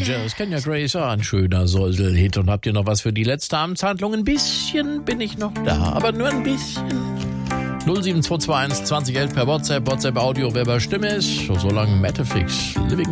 Rangers, Kenya Grace, ein schöner Säusel-Hit. Und habt ihr noch was für die letzte Amtshandlung? Ein bisschen bin ich noch da, aber nur ein bisschen. 07221 2011 per WhatsApp, Audio, wer bei Stimme ist. So lange Metafix, Living